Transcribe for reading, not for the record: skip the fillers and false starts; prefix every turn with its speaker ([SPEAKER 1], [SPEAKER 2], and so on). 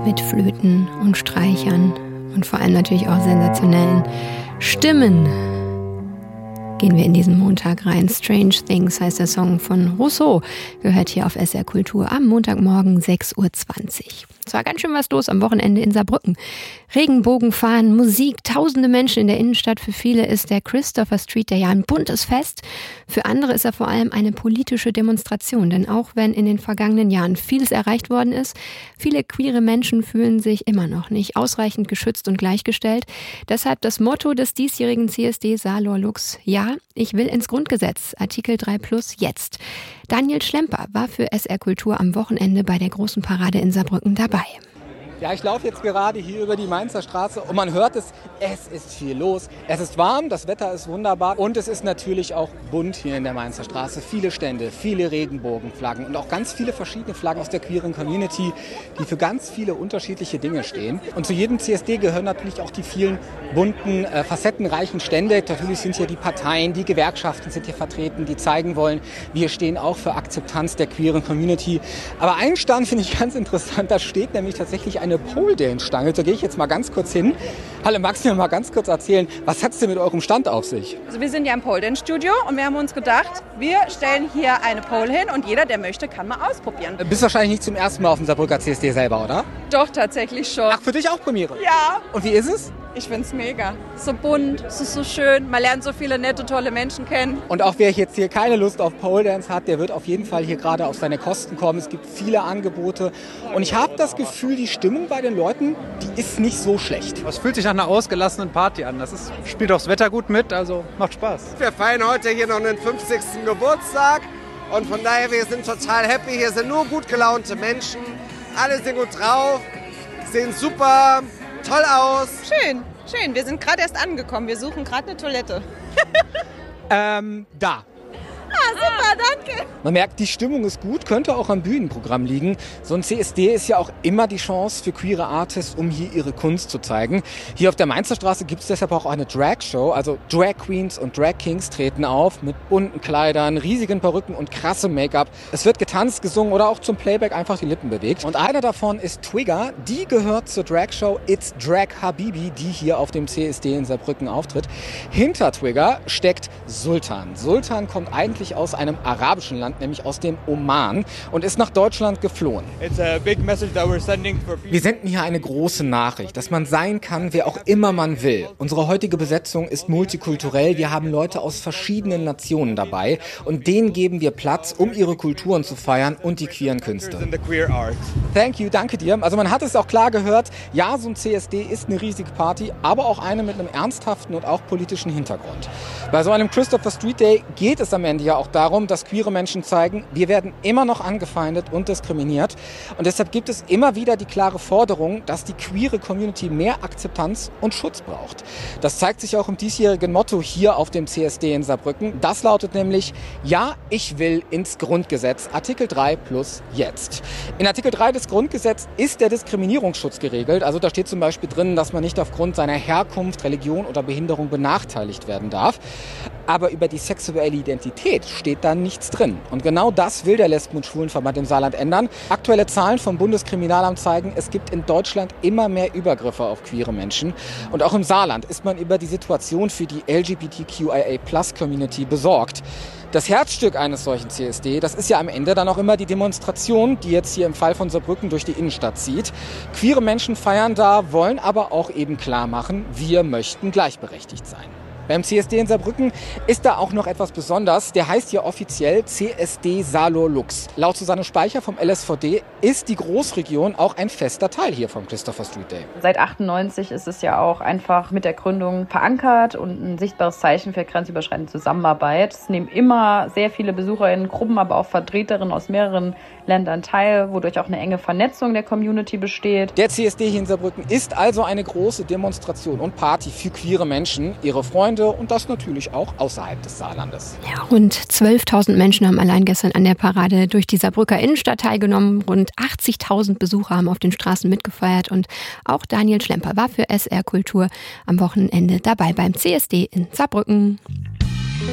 [SPEAKER 1] mit Flöten und Streichern und vor allem natürlich auch sensationellen Stimmen gehen wir in diesen Montag rein. Strange Things heißt der Song von Rousseau, gehört hier auf SR Kultur am Montagmorgen 6.20 Uhr. Es war ganz schön was los am Wochenende in Saarbrücken. Regenbogenfahnen, Musik, tausende Menschen in der Innenstadt. Für viele ist der Christopher Street Day ja ein buntes Fest. Für andere ist er vor allem eine politische Demonstration. Denn auch wenn in den vergangenen Jahren vieles erreicht worden ist, viele queere Menschen fühlen sich immer noch nicht ausreichend geschützt und gleichgestellt. Deshalb das Motto des diesjährigen CSD Salor Lux: Ja, ich will ins Grundgesetz. Artikel 3+ jetzt. Daniel Schlemper war für SR Kultur am Wochenende bei der großen Parade in Saarbrücken dabei.
[SPEAKER 2] Ja, ich laufe jetzt gerade hier über die Mainzer Straße und man hört es ist viel los. Es ist warm, das Wetter ist wunderbar und es ist natürlich auch bunt hier in der Mainzer Straße. Viele Stände, viele Regenbogenflaggen und auch ganz viele verschiedene Flaggen aus der queeren Community, die für ganz viele unterschiedliche Dinge stehen. Und zu jedem CSD gehören natürlich auch die vielen bunten, facettenreichen Stände. Natürlich sind hier die Parteien, die Gewerkschaften sind hier vertreten, die zeigen wollen, wir stehen auch für Akzeptanz der queeren Community. Aber einen Stand finde ich ganz interessant, da steht nämlich tatsächlich eine Pole Dance Stange. Da gehe ich jetzt mal ganz kurz hin. Hallo, magst du mir mal ganz kurz erzählen, was hat es denn mit eurem Stand auf sich?
[SPEAKER 3] Also wir sind ja im Pole Dance Studio und wir haben uns gedacht, wir stellen hier eine Pole hin und jeder, der möchte, kann mal ausprobieren.
[SPEAKER 2] Du bist wahrscheinlich nicht zum ersten Mal auf dem Saarbrücker CSD selber, oder?
[SPEAKER 3] Doch, tatsächlich schon.
[SPEAKER 2] Ach, für dich auch Premiere?
[SPEAKER 3] Ja.
[SPEAKER 2] Und wie ist es?
[SPEAKER 3] Ich finde es mega. So bunt, es ist so schön, man lernt so viele nette, tolle Menschen kennen.
[SPEAKER 2] Und auch wer jetzt hier keine Lust auf Pole Dance hat, der wird auf jeden Fall hier gerade auf seine Kosten kommen. Es gibt viele Angebote und ich habe das Gefühl, die Stimmung bei den Leuten, die ist nicht so schlecht.
[SPEAKER 4] Es fühlt sich nach einer ausgelassenen Party an. Spielt auch das Wetter gut mit, also macht Spaß.
[SPEAKER 5] Wir feiern heute hier noch den 50. Geburtstag und von daher, wir sind total happy. Hier sind nur gut gelaunte Menschen, alle sind gut drauf, sehen super toll aus.
[SPEAKER 3] Schön. Wir sind gerade erst angekommen. Wir suchen gerade eine Toilette.
[SPEAKER 2] Da.
[SPEAKER 3] Super, danke.
[SPEAKER 2] Man merkt, die Stimmung ist gut, könnte auch am Bühnenprogramm liegen. So ein CSD ist ja auch immer die Chance für queere Artists, um hier ihre Kunst zu zeigen. Hier auf der Mainzer Straße gibt es deshalb auch eine Drag-Show. Also Drag Queens und Drag Kings treten auf mit bunten Kleidern, riesigen Perücken und krassem Make-up. Es wird getanzt, gesungen oder auch zum Playback einfach die Lippen bewegt. Und einer davon ist Twigger. Die gehört zur Drag-Show It's Drag Habibi, die hier auf dem CSD in Saarbrücken auftritt. Hinter Twigger steckt Sultan. Sultan kommt eigentlich aus einem arabischen Land, nämlich aus dem Oman, und ist nach Deutschland geflohen. Wir senden hier eine große Nachricht, dass man sein kann, wer auch immer man will. Unsere heutige Besetzung ist multikulturell. Wir haben Leute aus verschiedenen Nationen dabei und denen geben wir Platz, um ihre Kulturen zu feiern und die queeren Künste. Thank you, danke dir. Also man hat es auch klar gehört, ja, so ein CSD ist eine riesige Party, aber auch eine mit einem ernsthaften und auch politischen Hintergrund. Bei so einem Christopher Street Day geht es am Ende ja auch darum, dass queere Menschen zeigen, wir werden immer noch angefeindet und diskriminiert. Und deshalb gibt es immer wieder die klare Forderung, dass die queere Community mehr Akzeptanz und Schutz braucht. Das zeigt sich auch im diesjährigen Motto hier auf dem CSD in Saarbrücken. Das lautet nämlich: Ja, ich will ins Grundgesetz. Artikel 3+ jetzt. In Artikel 3 des Grundgesetzes ist der Diskriminierungsschutz geregelt. Also da steht zum Beispiel drin, dass man nicht aufgrund seiner Herkunft, Religion oder Behinderung benachteiligt werden darf. Aber über die sexuelle Identität steht da nichts drin. Und genau das will der Lesben- und Schwulenverband im Saarland ändern. Aktuelle Zahlen vom Bundeskriminalamt zeigen, es gibt in Deutschland immer mehr Übergriffe auf queere Menschen. Und auch im Saarland ist man über die Situation für die LGBTQIA+-Community besorgt. Das Herzstück eines solchen CSD, das ist ja am Ende dann auch immer die Demonstration, die jetzt hier im Fall von Saarbrücken durch die Innenstadt zieht. Queere Menschen feiern da, wollen aber auch eben klar machen, wir möchten gleichberechtigt sein. Beim CSD in Saarbrücken ist da auch noch etwas besonders. Der heißt hier offiziell CSD Salor Lux. Laut Susanne Speicher vom LSVD ist die Großregion auch ein fester Teil hier vom Christopher Street Day.
[SPEAKER 6] Seit 98 ist es ja auch einfach mit der Gründung verankert und ein sichtbares Zeichen für grenzüberschreitende Zusammenarbeit. Es nehmen immer sehr viele BesucherInnen, Gruppen, aber auch Vertreterinnen aus mehreren Ländern teil, wodurch auch eine enge Vernetzung der Community besteht.
[SPEAKER 2] Der CSD hier in Saarbrücken ist also eine große Demonstration und Party für queere Menschen, ihre Freunde und das natürlich auch außerhalb des Saarlandes.
[SPEAKER 1] Ja, rund 12.000 Menschen haben allein gestern an der Parade durch die Saarbrücker Innenstadt teilgenommen. Rund 80.000 Besucher haben auf den Straßen mitgefeiert und auch Daniel Schlemper war für SR Kultur am Wochenende dabei beim CSD in Saarbrücken.